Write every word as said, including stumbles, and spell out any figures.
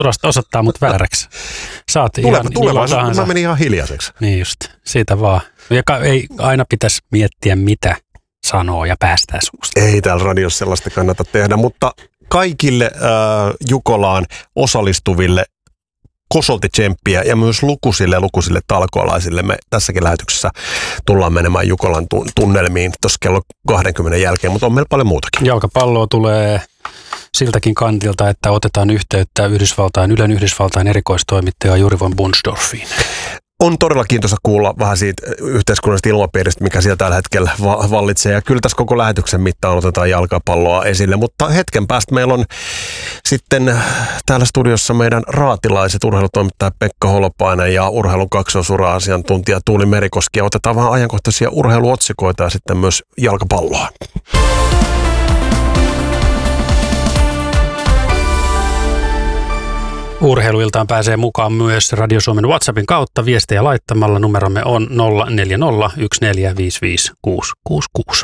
osoittaa mut vääräksi. Saat Tuleva, tulevaisuus, mä menin ihan hiljaiseksi. Niin just, siitä vaan. Ja ei aina pitäisi miettiä, mitä sanoo ja päästää suusta. Ei täällä radiossa sellaista kannata tehdä, mutta kaikille äh, Jukolaan osallistuville kosolti tsemppiä ja myös lukuisille lukuisille talkoolaisille. Me tässäkin lähetyksessä tullaan menemään Jukolan tunnelmiin tuossa kello kaksikymmentä jälkeen, mutta on meillä paljon muutakin. Jalkapalloa tulee siltäkin kantilta, että otetaan yhteyttä Yhdysvaltain, Ylen Yhdysvaltain erikoistoimittaja Juri von Bunsdorfiin. On todella kiintoisa kuulla vähän siitä yhteiskunnallisesta ilmapiiristä, mikä siellä tällä hetkellä vallitsee. Ja kyllä tässä koko lähetyksen mittaan otetaan jalkapalloa esille. Mutta hetken päästä meillä on sitten täällä studiossa meidän raatilaiset urheilutoimittaja Pekka Holopainen ja urheilun kaksoisura-asiantuntija Tuuli Merikoski. Ja otetaan vähän ajankohtaisia urheiluotsikoita ja sitten myös jalkapalloa. Urheiluiltaan pääsee mukaan myös Radio Suomen WhatsAppin kautta viestejä laittamalla. Numeromme on nolla neljä nolla yksi neljä viisi viisi kuusi kuusi kuusi.